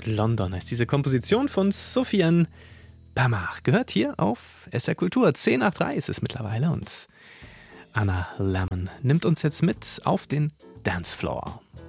London heißt diese Komposition von Soufiane Pamar. Gehört hier auf SR Kultur. 10 nach 3 ist es mittlerweile und Anna Lemon nimmt uns jetzt mit auf den Dancefloor.